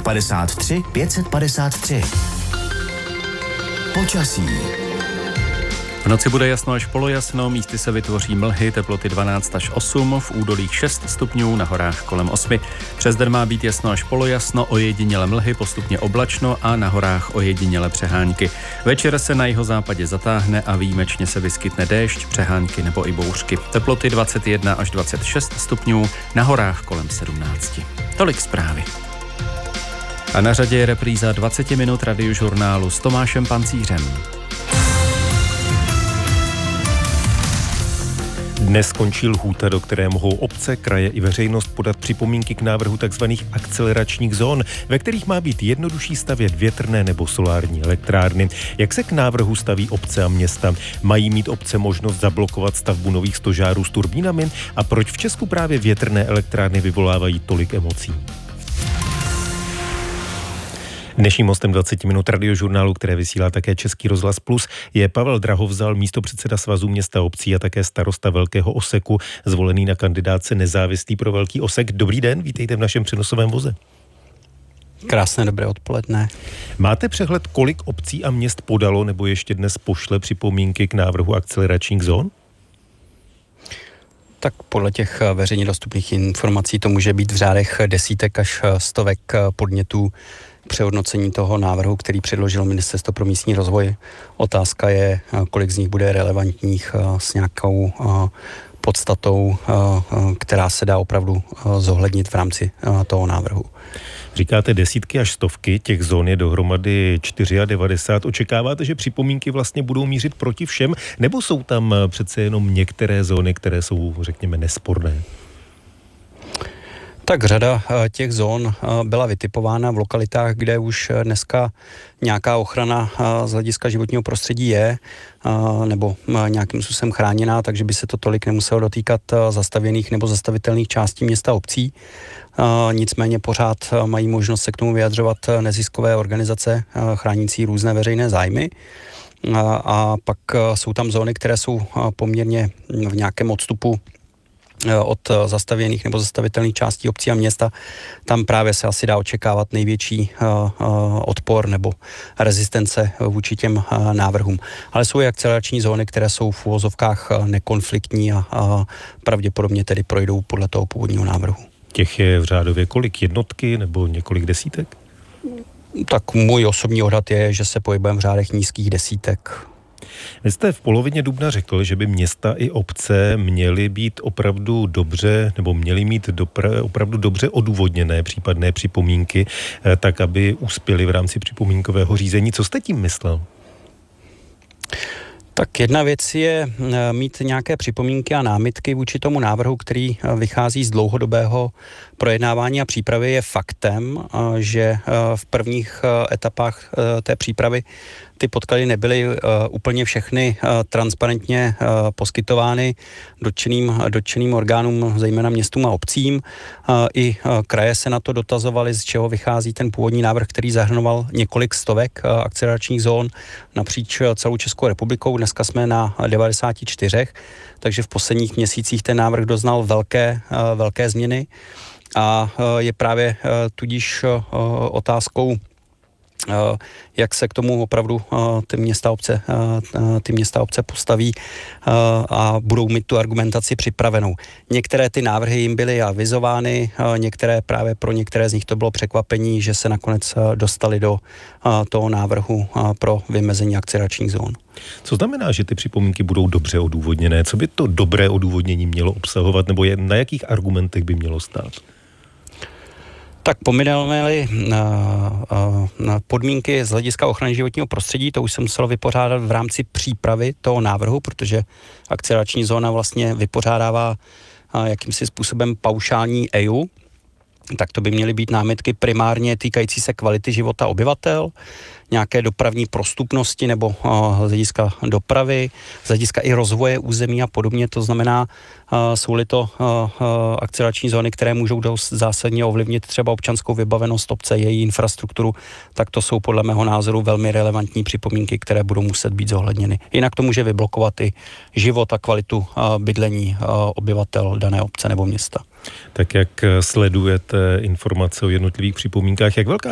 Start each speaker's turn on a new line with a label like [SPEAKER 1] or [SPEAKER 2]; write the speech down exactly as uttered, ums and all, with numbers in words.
[SPEAKER 1] padesát tři pět padesát tři. Počasí.
[SPEAKER 2] V noci bude jasno až polojasno, místy se vytvoří mlhy, teploty dvanáct až osm, v údolích šest stupňů, na horách kolem osm. Přes den má být jasno až polojasno, ojediněle mlhy, postupně oblačno a na horách ojediněle přehánky. Večer se na jihozápadě zatáhne a výjimečně se vyskytne déšť, přehánky nebo i bouřky. Teploty dvacet jedna až dvacet šest stupňů, na horách kolem sedmnáct. Tolik zprávy. A na řadě je repríza dvacet minut radiožurnálu s Tomášem Pancířem.
[SPEAKER 3] Dnes skončí lhůta, do které mohou obce, kraje i veřejnost podat připomínky k návrhu tzv. Akceleračních zón, ve kterých má být jednodušší stavět větrné nebo solární elektrárny. Jak se k návrhu staví obce a města? Mají mít obce možnost zablokovat stavbu nových stožárů s turbínami? A proč v Česku právě větrné elektrárny vyvolávají tolik emocí? Dnešním hostem dvacet minut radiožurnálu, které vysílá také Český rozhlas Plus, je Pavel Drahovzal, místopředseda Svazu měst a obcí a také starosta Velkého Oseku, zvolený na kandidátce nezávislý pro Velký Osek. Dobrý den, vítejte v našem přenosovém voze.
[SPEAKER 4] Krásné dobré odpoledne.
[SPEAKER 3] Máte přehled, kolik obcí a měst podalo nebo ještě dnes pošle připomínky k návrhu akceleračních zón?
[SPEAKER 4] Tak podle těch veřejně dostupných informací to může být v řádech desítek až stovek podnětů přehodnocení toho návrhu, který předložilo Ministerstvo pro místní rozvoj. Otázka je, kolik z nich bude relevantních s nějakou podstatou, která se dá opravdu zohlednit v rámci toho návrhu.
[SPEAKER 3] Říkáte desítky až stovky, těch zón je dohromady devadesát čtyři. Očekáváte, že připomínky vlastně budou mířit proti všem, nebo jsou tam přece jenom některé zóny, které jsou, řekněme, nesporné?
[SPEAKER 4] Tak řada těch zón byla vytipována v lokalitách, kde už dneska nějaká ochrana z hlediska životního prostředí je, nebo nějakým způsobem chráněná, takže by se to tolik nemuselo dotýkat zastavěných nebo zastavitelných částí města a obcí. Nicméně pořád mají možnost se k tomu vyjadřovat neziskové organizace chránící různé veřejné zájmy. A pak jsou tam zóny, které jsou poměrně v nějakém odstupu od zastavěných nebo zastavitelných částí obcí a města. Tam právě se asi dá očekávat největší odpor nebo rezistence vůči těm návrhům. Ale jsou i akcelerační zóny, které jsou v uvozovkách nekonfliktní a pravděpodobně tedy projdou podle toho původního návrhu.
[SPEAKER 3] Těch je v řádově kolik? Jednotky nebo několik desítek?
[SPEAKER 4] Tak můj osobní odhad je, že se pohybujeme v řádech nízkých desítek.
[SPEAKER 3] Vy jste v polovině dubna řekl, že by města i obce měly být opravdu dobře, nebo měly mít dopra- opravdu dobře odůvodněné případné připomínky, tak aby uspěly v rámci připomínkového řízení. Co jste tím myslel?
[SPEAKER 4] Tak jedna věc je mít nějaké připomínky a námitky vůči tomu návrhu, který vychází z dlouhodobého projednávání a přípravy. Je faktem, že v prvních etapách té přípravy ty podklady nebyly uh, úplně všechny uh, transparentně uh, poskytovány dotčeným, dotčeným orgánům, zejména městům a obcím. Uh, I uh, kraje se na to dotazovaly, z čeho vychází ten původní návrh, který zahrnoval několik stovek uh, akceleračních zón napříč uh, celou Českou republikou. Dneska jsme na devadesáti čtyřech, takže v posledních měsících ten návrh doznal velké, uh, velké změny a uh, je právě uh, tudíž uh, otázkou, jak se k tomu opravdu ty města obce, ty města obce postaví a budou mít tu argumentaci připravenou. Některé ty návrhy jim byly avizovány, některé právě pro některé z nich to bylo překvapení, že se nakonec dostali do toho návrhu pro vymezení akceleračních zón.
[SPEAKER 3] Co znamená, že ty připomínky budou dobře odůvodněné? Co by to dobré odůvodnění mělo obsahovat, nebo je, na jakých argumentech by mělo stát?
[SPEAKER 4] Tak pomineme-li podmínky z hlediska ochrany životního prostředí, to už jsem musel vypořádat v rámci přípravy toho návrhu, protože akcelerační zóna vlastně vypořádává jakýmsi způsobem paušální E I U, tak to by měly být námitky primárně týkající se kvality života obyvatel, nějaké dopravní prostupnosti nebo uh, z hlediska dopravy, z hlediska i rozvoje území a podobně. To znamená, uh, jsou-li to uh, uh, akcelerační zóny, které můžou dost zásadně ovlivnit třeba občanskou vybavenost obce, její infrastrukturu, tak to jsou podle mého názoru velmi relevantní připomínky, které budou muset být zohledněny. Jinak to může vyblokovat i život a kvalitu uh, bydlení uh, obyvatel dané obce nebo města.
[SPEAKER 3] Tak jak sledujete informace o jednotlivých připomínkách, jak velká